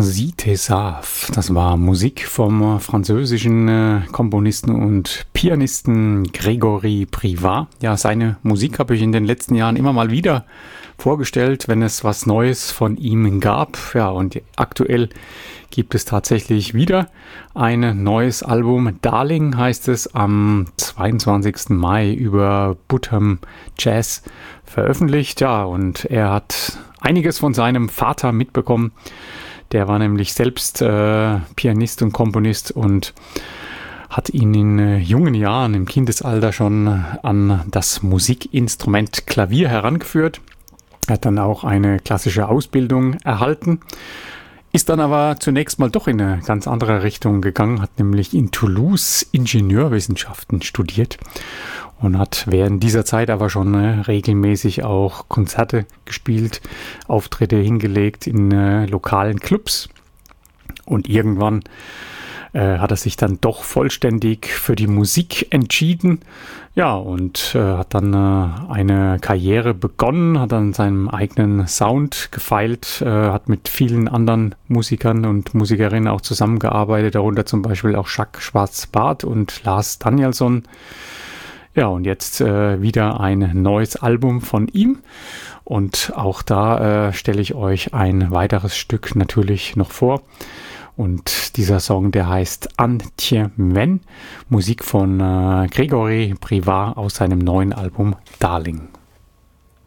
Citesav. Das war Musik vom französischen Komponisten und Pianisten Grégory Privat. Ja, seine Musik habe ich in den letzten Jahren immer mal wieder vorgestellt, wenn es was Neues von ihm gab. Ja, und aktuell gibt es tatsächlich wieder ein neues Album. Darling heißt es, am 22. Mai über Butham Jazz veröffentlicht. Ja, und er hat einiges von seinem Vater mitbekommen. Der war nämlich selbst Pianist und Komponist und hat ihn in jungen Jahren, im Kindesalter schon an das Musikinstrument Klavier herangeführt. Er hat dann auch eine klassische Ausbildung erhalten, ist dann aber zunächst mal doch in eine ganz andere Richtung gegangen, hat nämlich in Toulouse Ingenieurwissenschaften studiert und hat während dieser Zeit aber schon regelmäßig auch Konzerte gespielt, Auftritte hingelegt in lokalen Clubs. Und irgendwann hat er sich dann doch vollständig für die Musik entschieden. Ja, und hat dann eine Karriere begonnen, hat an seinem eigenen Sound gefeilt, hat mit vielen anderen Musikern und Musikerinnen auch zusammengearbeitet, darunter zum Beispiel auch Jacques Schwarzbart und Lars Danielsson. Ja, und jetzt wieder ein neues Album von ihm. Und auch da stelle ich euch ein weiteres Stück natürlich noch vor. Und dieser Song, der heißt Antiemen, Musik von Grégory Privat aus seinem neuen Album Darling.